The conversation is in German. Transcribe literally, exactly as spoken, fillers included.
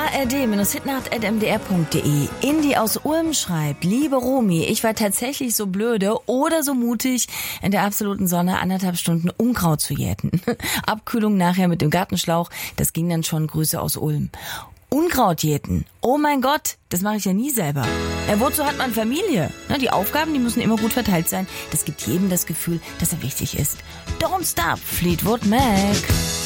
a r d Bindestrich hitnacht at m d r punkt d e. Indi aus Ulm schreibt: Liebe Romy, ich war tatsächlich so blöde oder so mutig, in der absoluten Sonne anderthalb Stunden Unkraut zu jäten. Abkühlung nachher mit dem Gartenschlauch, das ging dann schon. Grüße aus Ulm. Unkraut jäten. Oh mein Gott, das mache ich ja nie selber. Ja, wozu hat man Familie? Na, die Aufgaben, die müssen immer gut verteilt sein. Das gibt jedem das Gefühl, dass er wichtig ist. Don't Stop, Fleetwood Mac.